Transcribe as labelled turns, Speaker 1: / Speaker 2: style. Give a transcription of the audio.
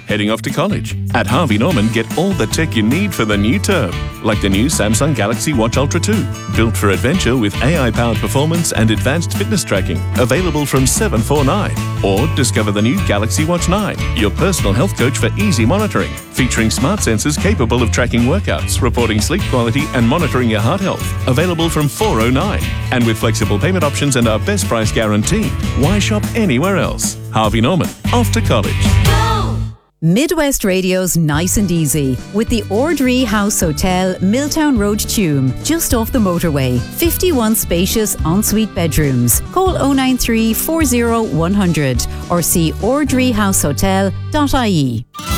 Speaker 1: heading off to college. At Harvey Norman, get all the tech you need for the new term, like the new Samsung Galaxy Watch Ultra 2, built for adventure with AI-powered performance and advanced fitness tracking, available from $749. Or discover the new Galaxy Watch 9, your personal health coach for easy monitoring, featuring smart sensors capable of tracking workouts, reporting sleep quality and monitoring your heart health, available from $409. And with flexible payment options and our best price guarantee, why shop anywhere else? Harvey Norman, off to college.
Speaker 2: Midwest Radio's Nice and Easy with the Ordree House Hotel, Milltown Road, Tuam, just off the motorway. 51 spacious ensuite bedrooms. Call 093 40 100 or see ordreehousehotel.ie.